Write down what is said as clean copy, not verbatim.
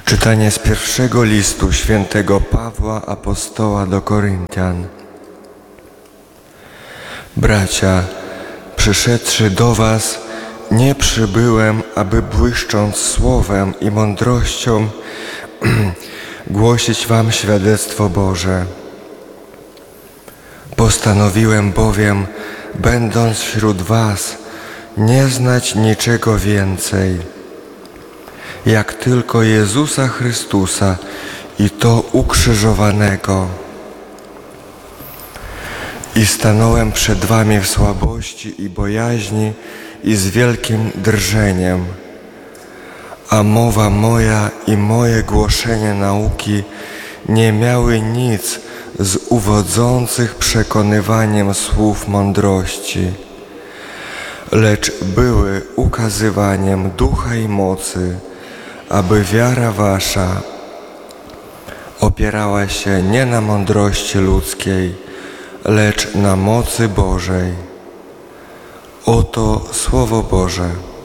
Czytanie z pierwszego listu świętego Pawła Apostoła do Koryntian. Bracia, przyszedłszy do was, nie przybyłem, aby błyszcząc słowem i mądrością głosić wam świadectwo Boże. Postanowiłem bowiem, będąc wśród was, nie znać niczego więcej, jak tylko Jezusa Chrystusa i to ukrzyżowanego. I stanąłem przed wami w słabości i bojaźni i z wielkim drżeniem, a mowa moja i moje głoszenie nauki nie miały nic z uwodzących przekonywaniem słów mądrości, lecz były ukazywaniem ducha i mocy, aby wiara wasza opierała się nie na mądrości ludzkiej, lecz na mocy Bożej. Oto Słowo Boże.